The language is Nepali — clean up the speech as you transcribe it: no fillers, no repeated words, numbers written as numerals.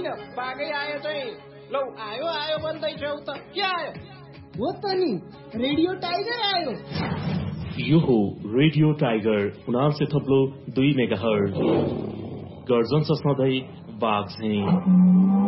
बाघै आयो चाहिँ लौ आयो भन्दैछौ त के आयो हो त नि रेडियो टाइगर आयो यो हो रेडियो टाइगर 89.2 मेगाहर्ज गर्जन सधैँ बाघ झैं